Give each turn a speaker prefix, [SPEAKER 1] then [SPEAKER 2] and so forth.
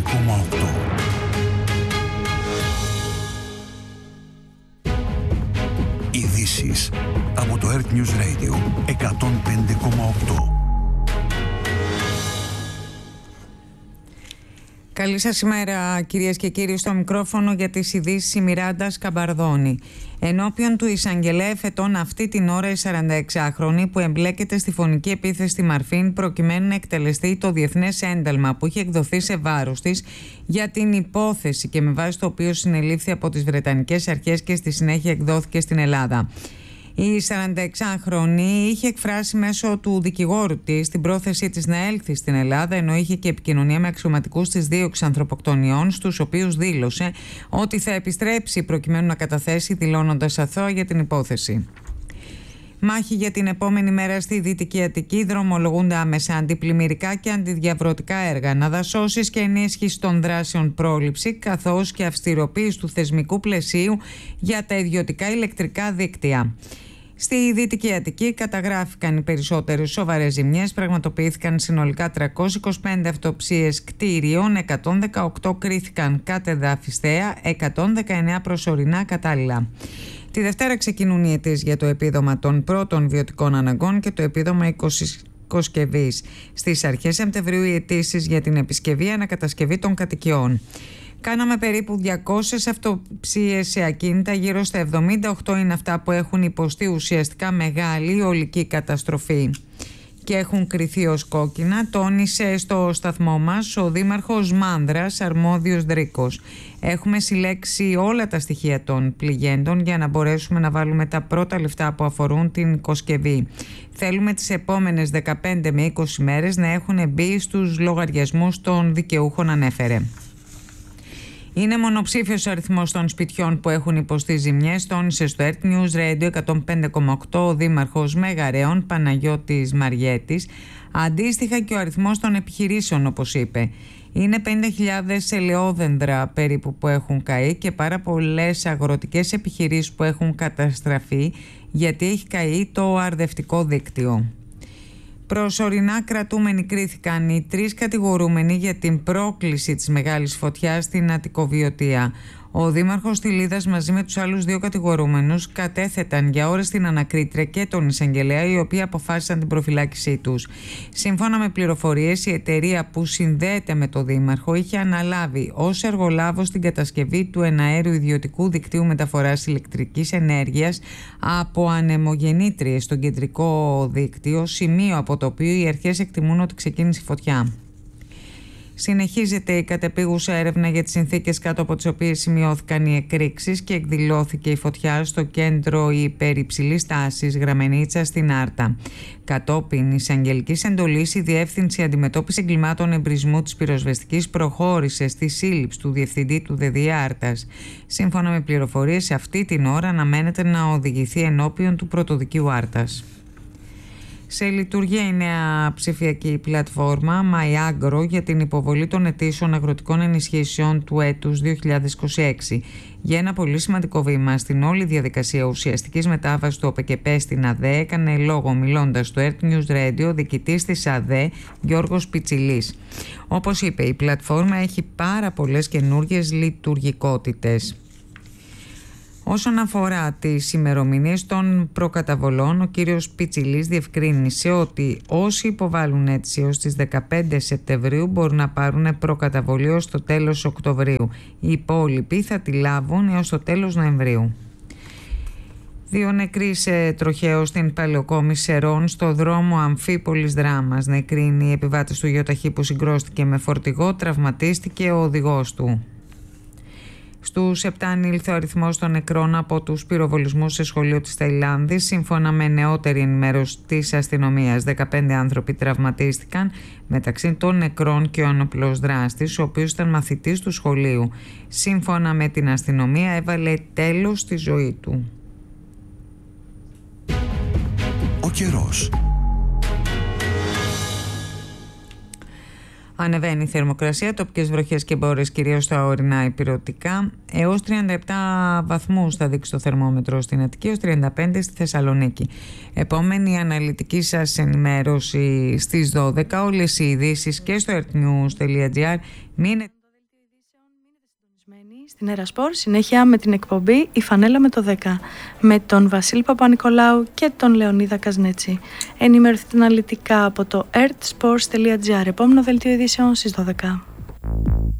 [SPEAKER 1] Ειδήσεις από το Earth News Radio 105,8.
[SPEAKER 2] Καλή σας ημέρα, κυρίες και κύριοι. Στο μικρόφωνο για τις ειδήσεις η Μιράντα Σκαμπαρδώνη. Ενώπιον του εισαγγελέα εφετών αυτή την ώρα η 46χρονη που εμπλέκεται στη φωνική επίθεση στη Μαρφίν προκειμένου να εκτελεστεί το διεθνές ένταλμα που είχε εκδοθεί σε βάρος της για την υπόθεση και με βάση το οποίο συνελήφθη από τις Βρετανικές αρχές και στη συνέχεια εκδόθηκε στην Ελλάδα. Η 46χρονη είχε εκφράσει μέσω του δικηγόρου της την πρόθεσή της να έλθει στην Ελλάδα, ενώ είχε και επικοινωνία με αξιωματικούς της δίωξης ανθρωποκτονιών, στους οποίους δήλωσε ότι θα επιστρέψει προκειμένου να καταθέσει, δηλώνοντας αθώα για την υπόθεση. Μάχη για την επόμενη μέρα στη Δυτική Αττική. Δρομολογούνται άμεσα αντιπλημμυρικά και αντιδιαβρωτικά έργα, αναδασώσεις και ενίσχυση των δράσεων πρόληψη, καθώς και αυστηροποίηση του θεσμικού πλαισίου για τα ιδιωτικά ηλεκτρικά δίκτυα. Στη Δυτική Αττική καταγράφηκαν οι περισσότερες σοβαρές ζημιές, πραγματοποιήθηκαν συνολικά 325 αυτοψίες κτίριων, 118 κρίθηκαν κατεδαφιστέα, 119 προσωρινά κατάλληλα. Τη Δευτέρα ξεκινούν οι αιτίες για το επίδομα των πρώτων βιωτικών αναγκών και το επίδομα οικοσκευής. Στις αρχές Σεπτεμβρίου οι αιτήσεις για την επισκευή ανακατασκευή των κατοικιών. Κάναμε περίπου 200 αυτοψίες σε ακίνητα, γύρω στα 78 είναι αυτά που έχουν υποστεί ουσιαστικά μεγάλη ολική καταστροφή και έχουν κριθεί ως κόκκινα, τόνισε στο σταθμό μας ο Δήμαρχος Μάνδρας, Αρμόδιος Δρίκος. Έχουμε συλλέξει όλα τα στοιχεία των πληγέντων για να μπορέσουμε να βάλουμε τα πρώτα λεφτά που αφορούν την οικοσκευή. Θέλουμε τις επόμενες 15 με 20 μέρες να έχουν μπει στους λογαριασμούς των δικαιούχων, ανέφερε. Είναι μονοψήφιος ο αριθμός των σπιτιών που έχουν υποστεί ζημιές, τόνισε στο Earth News Radio 105,8 ο Δήμαρχος Μεγαρέων Παναγιώτης Μαριέτης. Αντίστοιχα και ο αριθμός των επιχειρήσεων, όπως είπε. Είναι 50.000 ελαιόδεντρα περίπου που έχουν καεί και πάρα πολλές αγροτικές επιχειρήσεις που έχουν καταστραφεί γιατί έχει καεί το αρδευτικό δίκτυο. Προσωρινά κρατούμενοι κρίθηκαν οι 3 κατηγορούμενοι για την πρόκληση της μεγάλης φωτιάς στην Αττικοβιωτία. Ο Δήμαρχος Τιλίδας μαζί με τους άλλους 2 κατηγορούμενους κατέθεταν για ώρες στην ανακρίτρια και τον εισαγγελέα, οι οποίοι αποφάσισαν την προφυλάκησή τους. Σύμφωνα με πληροφορίες, η εταιρεία που συνδέεται με το Δήμαρχο είχε αναλάβει ως εργολάβος την κατασκευή του εναέριου ιδιωτικού δικτύου μεταφοράς ηλεκτρικής ενέργειας από ανεμογεννήτριες στο κεντρικό δίκτυο, σημείο από το οποίο οι αρχές εκτιμούν ότι ξεκίνησε η φωτιά. Συνεχίζεται η κατεπίγουσα έρευνα για τις συνθήκες κάτω από τις οποίες σημειώθηκαν οι εκρήξεις και εκδηλώθηκε η φωτιά στο κέντρο υπερυψηλής τάσης Γραμμενίτσα στην Άρτα. Κατόπιν εισαγγελικής εντολής, η Διεύθυνση Αντιμετώπισης Εγκλημάτων Εμπρισμού της Πυροσβεστικής προχώρησε στη σύλληψη του διευθυντή του ΔΔΕ Άρτας. Σύμφωνα με πληροφορίες, σε αυτή την ώρα αναμένεται να οδηγηθεί ενώπιον του Πρωτοδικείου Άρτας. Σε λειτουργία η νέα ψηφιακή πλατφόρμα MyAgro για την υποβολή των αιτήσεων αγροτικών ενισχύσεων του έτους 2026. Για ένα πολύ σημαντικό βήμα στην όλη διαδικασία ουσιαστικής μετάβασης του ΟΠΕΚΕΠΕ στην ΑΔΕ έκανε λόγο, μιλώντας στο Earth News Radio, ο διοικητής της ΑΔΕ Γιώργος Πιτσιλής. Όπως είπε, η πλατφόρμα έχει πάρα πολλές καινούργιες λειτουργικότητες. Όσον αφορά τις ημερομηνίες των προκαταβολών, ο κύριος Πιτσιλής διευκρίνησε ότι όσοι υποβάλλουν αίτηση έως τις 15 Σεπτεμβρίου μπορούν να πάρουν προκαταβολή ως το τέλος Οκτωβρίου. Οι υπόλοιποι θα τη λάβουν έως το τέλος Νοεμβρίου. 2 νεκροί σε τροχαίο στην Παλαιοκόμη Σερών στο δρόμο Αμφίπολης Δράμας. Νεκροί είναι οι επιβάτες του γιοταχή που συγκρόστηκε με φορτηγό, τραυματίστηκε ο οδηγός του. Στους 7 ανήλθε ο αριθμός των νεκρών από τους πυροβολισμούς σε σχολείο της Ταϊλάνδης. Σύμφωνα με νεότερη ενημέρωση της αστυνομίας, 15 άνθρωποι τραυματίστηκαν, μεταξύ των νεκρών και ο ανωπλός δράστης, ο οποίος ήταν μαθητής του σχολείου. Σύμφωνα με την αστυνομία, έβαλε τέλος στη ζωή του.
[SPEAKER 1] Ο καιρός.
[SPEAKER 2] Ανεβαίνει η θερμοκρασία, τοπικές βροχές και μπόρες κυρίως στα ορεινά ηπειρωτικά. Έως 37 βαθμούς θα δείξει το θερμόμετρο στην Αττική, έως 35 στη Θεσσαλονίκη. Επόμενη αναλυτική σας ενημέρωση στις 12. Όλες οι ειδήσεις και στο earthnews.gr. Μείνετε
[SPEAKER 3] Στην Ερασπορ, συνέχεια με την εκπομπή «Η Φανέλα με το 10» με τον Βασίλη Παπα-Νικολάου και τον Λεωνίδα Κασνέτσι. Ενημερωθείτε αναλυτικά από το earthsports.gr. Επόμενο δελτίο ειδήσεων στις 12.